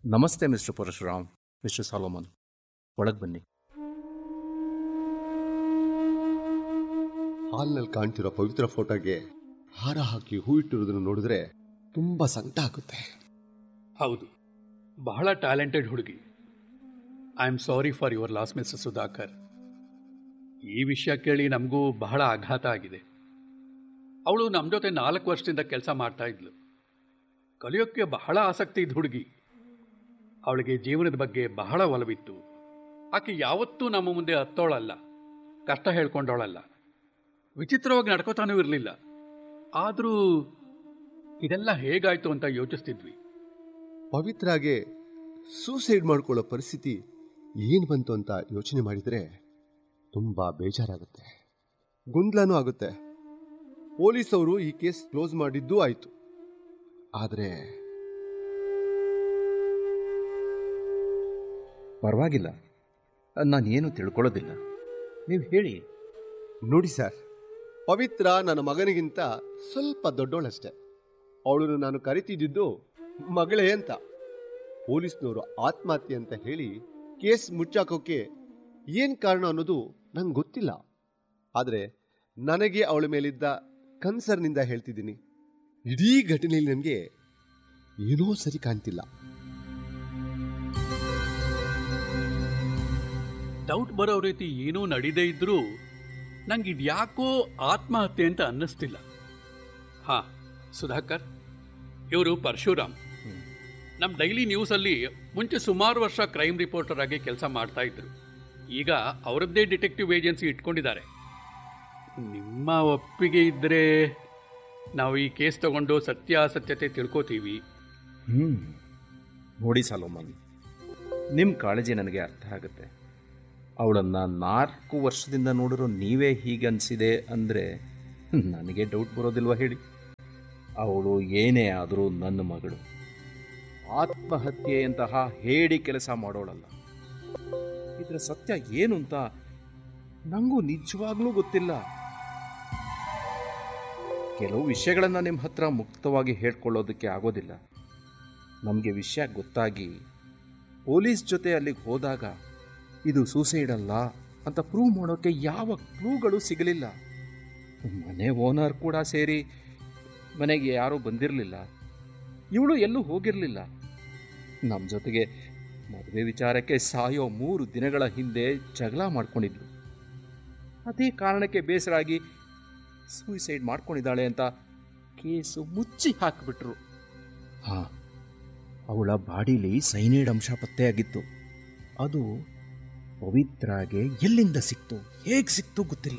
ನಮಸ್ತೆ mister Parashuram, mister Solomon, ಒಳಗೆ ಬನ್ನಿ. ಹಾಲ್ನಲ್ಲಿ ಕಾಣ್ತಿರೋ ಪವಿತ್ರ ಫೋಟೋಗೆ ಹಾರ ಹಾಕಿ ಹೂ ಇಟ್ಟಿರೋದನ್ನು ನೋಡಿದ್ರೆ ತುಂಬಾ ಸಂಕಟ ಆಗುತ್ತೆ. ಹೌದು, ಬಹಳ ಟ್ಯಾಲೆಂಟೆಡ್ ಹುಡುಗಿ. I am sorry for your loss mister Sudhakar. ಈ ವಿಷಯ ಕೇಳಿ ನಮಗೂ ಬಹಳ ಆಘಾತ ಆಗಿದೆ. ಅವಳು ನಮ್ಮ ಜೊತೆ 4 ವರ್ಷದಿಂದ ಕೆಲಸ ಮಾಡ್ತಾ ಇದ್ಲು. ಕಲಿಯೋಕ್ಕೆ ಬಹಳ ಆಸಕ್ತಿ ಇದ್ದ ಹುಡುಗಿ. ಅವಳಿಗೆ ಜೀವನದ ಬಗ್ಗೆ ಬಹಳ ಒಲವಿತ್ತು. ಆಕೆ ಯಾವತ್ತೂ ನಮ್ಮ ಮುಂದೆ ಹತ್ತೋಳಲ್ಲ, ಕಷ್ಟ ಹೇಳ್ಕೊಂಡವಳಲ್ಲ, ವಿಚಿತ್ರವಾಗಿ ನಡ್ಕೋತಾನೂ ಇರಲಿಲ್ಲ. ಆದರೂ ಇದೆಲ್ಲ ಹೇಗಾಯ್ತು ಅಂತ ಯೋಚಿಸ್ತಿದ್ವಿ. ಪವಿತ್ರಾಗೆ ಸೂಸೈಡ್ ಮಾಡ್ಕೊಳ್ಳೋ ಪರಿಸ್ಥಿತಿ ಏನು ಬಂತು ಅಂತ ಯೋಚನೆ ಮಾಡಿದರೆ ತುಂಬ ಬೇಜಾರಾಗುತ್ತೆ, ಗೊಂದಲನೂ ಆಗುತ್ತೆ. ಪೊಲೀಸವರು ಈ ಕೇಸ್ ಕ್ಲೋಸ್ ಮಾಡಿದ್ದೂ ಆಯಿತು. ಆದರೆ ಪರವಾಗಿಲ್ಲ, ನಾನೇನು ತಿಳ್ಕೊಳ್ಳೋದಿಲ್ಲ, ನೀವು ಹೇಳಿ. ನೋಡಿ ಸರ್, ಪವಿತ್ರ ನನ್ನ ಮಗನಿಗಿಂತ ಸ್ವಲ್ಪ ದೊಡ್ಡವಳಷ್ಟೆ. ಅವಳನ್ನು ನಾನು ಕರಿತಿದ್ದು ಮಗಳೇ ಅಂತ. ಪೊಲೀಸ್ನವರು ಆತ್ಮಹತ್ಯೆ ಅಂತ ಹೇಳಿ ಕೇಸ್ ಮುಚ್ಚಾಕೋಕೆ ಏನು ಕಾರಣ ಅನ್ನೋದು ನಂಗೆ ಗೊತ್ತಿಲ್ಲ. ಆದರೆ ನನಗೆ ಅವಳ ಮೇಲಿದ್ದ ಕನ್ಸರ್ನಿಂದ ಹೇಳ್ತಿದ್ದೀನಿ. ಇಡೀ ಘಟನೆಯಲ್ಲಿ ನನಗೆ ಏನೋ ಸರಿ ಕಾಣ್ತಿಲ್ಲ. ಡೌಟ್ ಬರೋ ರೀತಿ ಏನೂ ನಡೀದೇ ಇದ್ರೂ ನಂಗೆ ಇದ್ಯಾಕೋ ಆತ್ಮಹತ್ಯೆ ಅಂತ ಅನ್ನಿಸ್ತಿಲ್ಲ. ಹಾಂ ಸುಧಾಕರ್, ಇವರು ಪರಶುರಾಮ್. ನಮ್ಮ ಡೈಲಿ ನ್ಯೂಸಲ್ಲಿ ಮುಂಚೆ ಸುಮಾರು ವರ್ಷ ಕ್ರೈಮ್ ರಿಪೋರ್ಟರ್ ಆಗಿ ಕೆಲಸ ಮಾಡ್ತಾ ಇದ್ರು. ಈಗ ಅವರದ್ದೇ ಡಿಟೆಕ್ಟಿವ್ ಏಜೆನ್ಸಿ ಇಟ್ಕೊಂಡಿದ್ದಾರೆ. ನಿಮ್ಮ ಒಪ್ಪಿಗೆ ಇದ್ದರೆ ನಾವು ಈ ಕೇಸ್ ತಗೊಂಡು ಸತ್ಯಾಸತ್ಯತೆ ತಿಳ್ಕೋತೀವಿ. ನೋಡಿ ಸಾಲೋಮನ್, ನಿಮ್ಮ ಕಾಳಜಿ ನನಗೆ ಅರ್ಥ ಆಗುತ್ತೆ. ಅವಳನ್ನು 4 ವರ್ಷದಿಂದ ನೋಡಿರೋ ನೀವೇ ಹೀಗನ್ಸಿದೆ ಅಂದರೆ ನನಗೆ ಡೌಟ್ ಬರೋದಿಲ್ವ ಹೇಳಿ? ಅವಳು ಏನೇ ಆದರೂ ನನ್ನ ಮಗಳು. ಆತ್ಮಹತ್ಯೆಯಂತಹ ಹೇಡಿ ಕೆಲಸ ಮಾಡೋಳಲ್ಲ. ಇದರ ಸತ್ಯ ಏನು ಅಂತ ನನಗೂ ನಿಜವಾಗ್ಲೂ ಗೊತ್ತಿಲ್ಲ. ಕೆಲವು ವಿಷಯಗಳನ್ನು ನಿಮ್ಮ ಹತ್ರ ಮುಕ್ತವಾಗಿ ಹೇಳ್ಕೊಳ್ಳೋದಕ್ಕೆ ಆಗೋದಿಲ್ಲ. ನಮಗೆ ವಿಷಯ ಗೊತ್ತಾಗಿ ಪೊಲೀಸ್ ಜೊತೆ ಅಲ್ಲಿಗೆ ಹೋದಾಗ ಇದು ಸೂಸೈಡ್ ಅಲ್ಲ ಅಂತ ಪ್ರೂವ್ ಮಾಡೋಕ್ಕೆ ಯಾವ ಕ್ಲೂಗಳು ಸಿಗಲಿಲ್ಲ. ಮನೆ ಓನರ್ ಕೂಡ ಸೇರಿ ಮನೆಗೆ ಯಾರೂ ಬಂದಿರಲಿಲ್ಲ. ಇವಳು ಎಲ್ಲೂ ಹೋಗಿರಲಿಲ್ಲ. ನಮ್ಮ ಜೊತೆಗೆ ಮದುವೆ ವಿಚಾರಕ್ಕೆ ಸಾಯೋ 3 ದಿನಗಳ ಹಿಂದೆ ಜಗಳ ಮಾಡ್ಕೊಂಡಿದ್ಲು. ಅದೇ ಕಾರಣಕ್ಕೆ ಬೇಸರಾಗಿ ಸೂಸೈಡ್ ಮಾಡ್ಕೊಂಡಿದ್ದಾಳೆ ಅಂತ ಕೇಸು ಮುಚ್ಚಿ ಹಾಕಿಬಿಟ್ರು. ಹಾಂ, ಅವಳ ಬಾಡಿಲಿ ಸೈನೈಡ್ ಅಂಶ ಪತ್ತೆಯಾಗಿತ್ತು. ಅದು ಪವಿತ್ರಾಗೆ ಎಲ್ಲಿಂದ ಸಿಕ್ತು, ಹೇಗೆ ಸಿಕ್ತು ಗೊತ್ತಿಲ್ಲ.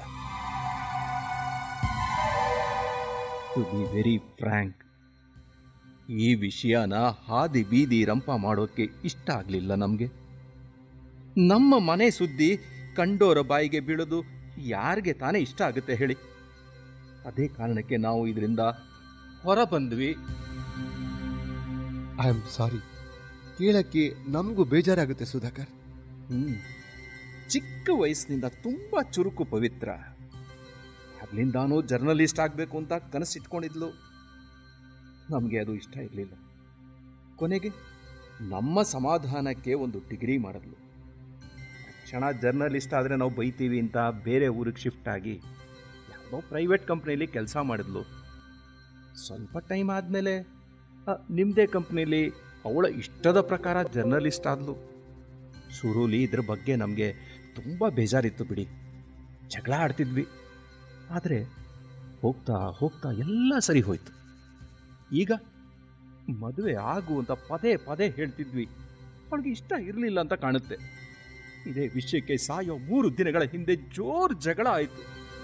ಟು ಬಿ ವೆರಿ ಫ್ರ್ಯಾಂಕ್, ಈ ವಿಷಯನ ಹಾದಿ ಬೀದಿ ರಂಪ ಮಾಡೋಕ್ಕೆ ಇಷ್ಟ ಆಗಲಿಲ್ಲ ನಮಗೆ. ನಮ್ಮ ಮನೆ ಸುದ್ದಿ ಕಂಡೋರ ಬಾಯಿಗೆ ಬೀಳೋದು ಯಾರಿಗೆ ತಾನೇ ಇಷ್ಟ ಆಗುತ್ತೆ ಹೇಳಿ? ಅದೇ ಕಾರಣಕ್ಕೆ ನಾವು ಇದರಿಂದ ಹೊರ ಬಂದ್ವಿ. I am sorry. ಕೇಳಕ್ಕೆ ನಮಗೂ ಬೇಜಾರಾಗುತ್ತೆ ಸುಧಾಕರ್. ಚಿಕ್ಕ ವಯಸ್ಸಿನಿಂದ ತುಂಬ ಚುರುಕು ಪವಿತ್ರ. ಅಲ್ಲಿಂದಾನೂ ಜರ್ನಲಿಸ್ಟ್ ಆಗಬೇಕು ಅಂತ ಕನಸಿಟ್ಕೊಂಡಿದ್ಲು. ನಮಗೆ ಅದು ಇಷ್ಟ ಇರಲಿಲ್ಲ. ಕೊನೆಗೆ ನಮ್ಮ ಸಮಾಧಾನಕ್ಕೆ ಒಂದು ಡಿಗ್ರಿ ಮಾಡಿದ್ಲು. ತಕ್ಷಣ ಜರ್ನಲಿಸ್ಟ್ ಆದರೆ ನಾವು ಬೈತೀವಿ ಅಂತ ಬೇರೆ ಊರಿಗೆ ಶಿಫ್ಟ್ ಆಗಿ ಯಾವುದೋ ಪ್ರೈವೇಟ್ ಕಂಪ್ನಿಯಲ್ಲಿ ಕೆಲಸ ಮಾಡಿದ್ಲು. ಸ್ವಲ್ಪ ಟೈಮ್ ಆದಮೇಲೆ ನಿಮ್ಮದೇ ಕಂಪ್ನಿಲಿ ಅವಳ ಇಷ್ಟದ ಪ್ರಕಾರ ಜರ್ನಲಿಸ್ಟ್ ಆದ್ಲು. ಶುರುಲಿ ಇದ್ರ ಬಗ್ಗೆ ನಮಗೆ ತುಂಬ ಬೇಜಾರಿತ್ತು ಬಿಡಿ, ಜಗಳ ಆಡ್ತಿದ್ವಿ. ಆದರೆ ಹೋಗ್ತಾ ಹೋಗ್ತಾ ಎಲ್ಲ ಸರಿ ಹೋಯ್ತು. ಈಗ ಮದುವೆ ಆಗು ಅಂತ ಪದೇ ಪದೇ ಹೇಳ್ತಿದ್ವಿ. ಅವಳಿಗೆ ಇಷ್ಟ ಇರಲಿಲ್ಲ ಅಂತ ಕಾಣುತ್ತೆ. ಇದೇ ವಿಷಯಕ್ಕೆ ಸಾಯೋ 3 ದಿನಗಳ ಹಿಂದೆ ಜೋರು ಜಗಳ ಆಯಿತು.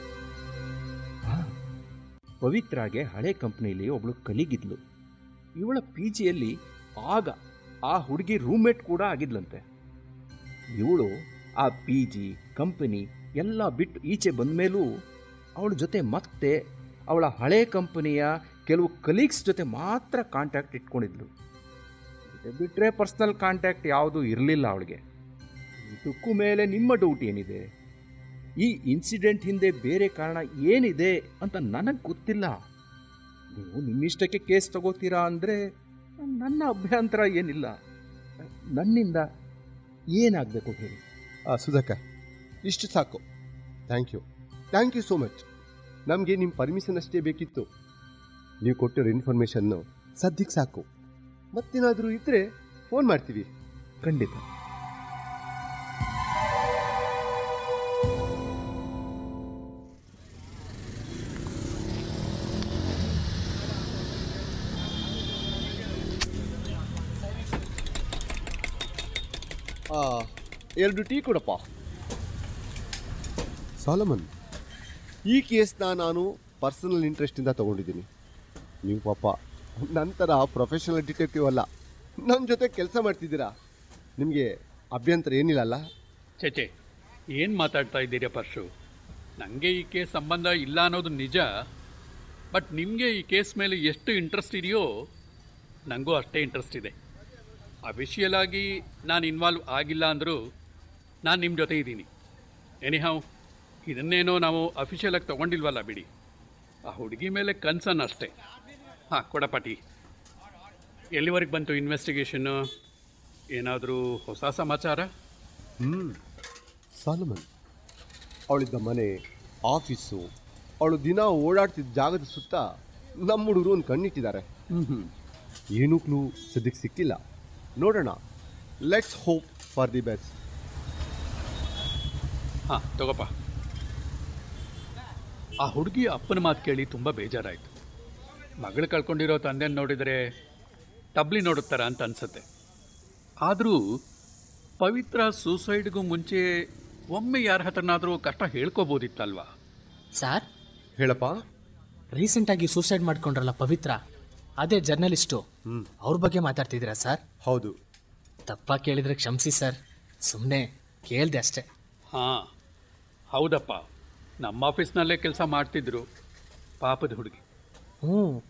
ಪವಿತ್ರಾಗೆ ಹಳೆ ಕಂಪ್ನಿಯಲ್ಲಿ ಒಬ್ಳು ಕಲೀಗಿದ್ಲು. ಇವಳ PGಯಲ್ಲಿ ಆಗ ಆ ಹುಡುಗಿ ರೂಮ್ಮೇಟ್ ಕೂಡ ಆಗಿದ್ಲಂತೆ. ಇವಳು ಆ PG ಕಂಪನಿ ಎಲ್ಲ ಬಿಟ್ಟು ಈಚೆ ಬಂದ ಮೇಲೂ ಅವಳ ಜೊತೆ ಮತ್ತೆ ಅವಳ ಹಳೆ ಕಂಪನಿಯ ಕೆಲವು ಕಲೀಗ್ಸ್ ಜೊತೆ ಮಾತ್ರ ಕಾಂಟ್ಯಾಕ್ಟ್ ಇಟ್ಕೊಂಡಿದ್ಲು. ಇದು ಬಿಟ್ಟರೆ ಪರ್ಸ್ನಲ್ ಕಾಂಟ್ಯಾಕ್ಟ್ ಯಾವುದೂ ಇರಲಿಲ್ಲ ಅವಳಿಗೆ. ಇದಕ್ಕೂ ಮೇಲೆ ನಿಮ್ಮ ಡೌಟ್ ಏನಿದೆ? ಈ ಇನ್ಸಿಡೆಂಟ್ ಹಿಂದೆ ಬೇರೆ ಕಾರಣ ಏನಿದೆ ಅಂತ ನನಗೆ ಗೊತ್ತಿಲ್ಲ. ನೀವು ನಿಮ್ಮಿಷ್ಟಕ್ಕೆ ಕೇಸ್ ತಗೋತೀರಾ ಅಂದರೆ ನನ್ನ ಅಭ್ಯಂತರ ಏನಿಲ್ಲ. ನನ್ನಿಂದ ಏನಾಗಬೇಕು ಹೇಳಿ? ಸುಧಾಕರ್, ಇಷ್ಟು ಸಾಕು. Thank you so much. ನಮಗೆ ನಿಮ್ಮ ಪರ್ಮಿಷನ್ ಅಷ್ಟೇ ಬೇಕಿತ್ತು. ನೀವು ಕೊಟ್ಟಿರೋ ಇನ್ಫಾರ್ಮೇಷನ್ನು ಸದ್ಯಕ್ಕೆ ಸಾಕು. ಮತ್ತೇನಾದರೂ ಇದ್ದರೆ ಫೋನ್ ಮಾಡ್ತೀವಿ. ಖಂಡಿತ. ಎರಡು ಟೀ ಕೊಡಪ್ಪ. ಸಾಲಮನ್, ಈ ಕೇಸ್ನ ನಾನು ಪರ್ಸನಲ್ ಇಂಟ್ರೆಸ್ಟಿಂದ ತಗೊಂಡಿದ್ದೀನಿ. ನೀವು ಪಾಪ ನಂತರ ಪ್ರೊಫೆಷನಲ್ ಡಿಟೆಕ್ಟಿವ್ ಅಲ್ಲ, ನನ್ನ ಜೊತೆ ಕೆಲಸ ಮಾಡ್ತಿದ್ದೀರಾ. ನಿಮಗೆ ಅಭ್ಯಂತರ ಏನಿಲ್ಲ ಅಲ್ಲ? ಚೇಚೆ, ಏನು ಮಾತಾಡ್ತಾ ಇದ್ದೀರಾ ಪರ್ಶು? ನನಗೆ ಈ ಕೇಸ್ ಸಂಬಂಧ ಇಲ್ಲ ಅನ್ನೋದು ನಿಜ. ಬಟ್ ನಿಮಗೆ ಈ ಕೇಸ್ ಮೇಲೆ ಎಷ್ಟು ಇಂಟ್ರೆಸ್ಟ್ ಇದೆಯೋ ನನಗೂ ಅಷ್ಟೇ ಇಂಟ್ರೆಸ್ಟ್ ಇದೆ. ಅಫಿಷಿಯಲ್ ಆಗಿ ನಾನು ಇನ್ವಾಲ್ವ್ ಆಗಿಲ್ಲ ಅಂದರೂ ನಾನು ನಿಮ್ಮ ಜೊತೆ ಇದ್ದೀನಿ. ಎನಿಹಾವ್, ಇದನ್ನೇನೋ ನಾವು ಅಫಿಷಿಯಲ್ ಆಗಿ ತೊಗೊಂಡಿಲ್ವಲ್ಲ ಬಿಡಿ. ಆ ಹುಡುಗಿ ಮೇಲೆ ಕನ್ಸರ್ನ್ ಅಷ್ಟೇ. ಹಾಂ, ಕೊಡಪ್ಪ ಟೀ. ಎಲ್ಲಿವರೆಗೆ ಬಂತು ಇನ್ವೆಸ್ಟಿಗೇಷನ್ನು? ಏನಾದರೂ ಹೊಸ ಸಮಾಚಾರ? ಸಾಲಮನ್, ಅವಳಿದ್ದ ಮನೆ, ಆಫೀಸು, ಅವಳು ದಿನ ಓಡಾಡ್ತಿದ್ದ ಜಾಗದ ಸುತ್ತ ನಮ್ಮ ಹುಡುಗರು ಒಂದು ಕಣ್ಣಿಟ್ಟಿದ್ದಾರೆ. ಏನೂ ಕ್ಲೂ ಸದ್ಯಕ್ಕೆ ಸಿಕ್ಕಿಲ್ಲ. ನೋಡೋಣ. Let's hope for the best. ಹಾಂ, ತಗೋಪ್ಪ. ಆ ಹುಡುಗಿ ಅಪ್ಪನ ಮಾತು ಕೇಳಿ ತುಂಬ ಬೇಜಾರಾಯಿತು. ಮಗಳು ಕಳ್ಕೊಂಡಿರೋ ತಂದೆನ ನೋಡಿದರೆ ಟಬ್ಲಿ ನೋಡುತ್ತಾರ ಅಂತ ಅನ್ಸುತ್ತೆ. ಆದರೂ ಪವಿತ್ರ ಸೂಸೈಡ್ಗೂ ಮುಂಚೆ ಒಮ್ಮೆ ಯಾರ ಹತ್ರನಾದರೂ ಕಷ್ಟ ಹೇಳ್ಕೋಬೋದಿತ್ತಲ್ವಾ? ಸರ್, ಹೇಳಪ್ಪ. ರೀಸೆಂಟಾಗಿ ಸೂಸೈಡ್ ಮಾಡ್ಕೊಂಡ್ರಲ್ಲ ಪವಿತ್ರ, ಅದೇ ಜರ್ನಲಿಸ್ಟು, ಅವ್ರ ಬಗ್ಗೆ ಮಾತಾಡ್ತಿದ್ದೀರಾ ಸರ್? ಹೌದು. ತಪ್ಪ ಕೇಳಿದ್ರೆ ಕ್ಷಮಿಸಿ ಸರ್, ಸುಮ್ಮನೆ ಕೇಳಿದೆ ಅಷ್ಟೇ. ಹಾಂ, ಹೌದಪ್ಪ. ನಮ್ಮ ಆಫೀಸ್ನಲ್ಲೇ ಕೆಲಸ ಮಾಡ್ತಿದ್ರು ಪಾಪದ ಹುಡುಗಿ.